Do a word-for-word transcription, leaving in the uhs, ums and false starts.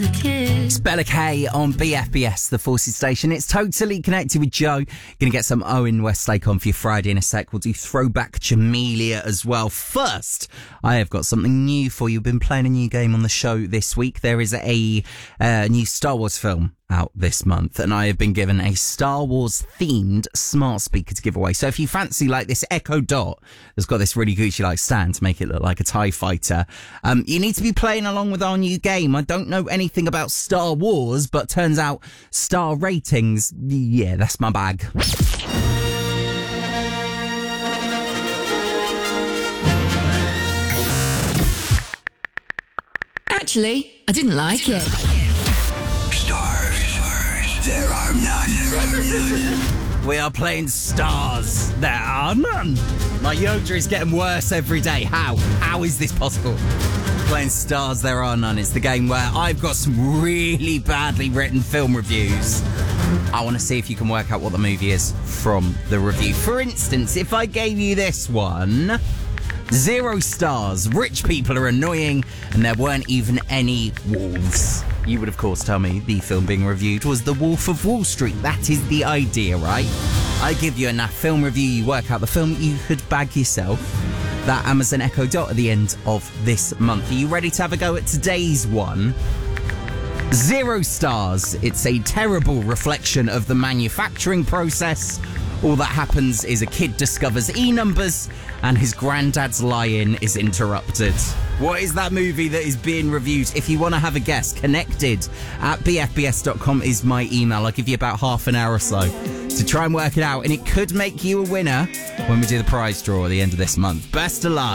It's Bella K on B F B S, the Forces station. It's totally connected with Joe. Gonna get some Owen Westlake on for your Friday in a sec. We'll do Throwback Jamelia as well. First, I have got something new for you. We've been playing a new game on the show this week. There is a uh, new Star Wars film out this month, and I have been given a Star Wars themed smart speaker to give away. So if you fancy like this Echo Dot that's got this really Gucci like stand to make it look like a TIE fighter, um, you need to be playing along with our new game. I don't know anything about Star Wars, but turns out star ratings, yeah, that's my bag. Actually, I didn't like it. There are none. We are playing Stars. There are none. My Yoda is getting worse every day. How? How is this possible? Playing Stars, There Are None. It's the game where I've got some really badly written film reviews. I want to see if you can work out what the movie is from the review. For instance, if I gave you this one... Zero stars. Rich people are annoying, and there weren't even any wolves. You would, of course, tell me the film being reviewed was The Wolf of Wall Street. That is the idea, right? I give you enough film review, you work out the film, you could bag yourself that Amazon Echo Dot at the end of this month. Are you ready to have a go at today's one? Zero stars. It's a terrible reflection of the manufacturing process. All that happens is a kid discovers E-numbers and his granddad's lie-in is interrupted. What is that movie that is being reviewed? If you want to have a guess, connected at b f b s dot com is my email. I'll give you about half an hour or so to try and work it out, and it could make you a winner when we do the prize draw at the end of this month. Best of luck.